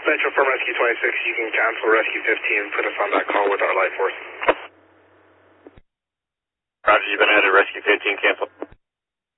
Central from Rescue 26, you can cancel Rescue 15, put us on that call with our life force. Roger, you've been added. Rescue 15, cancel.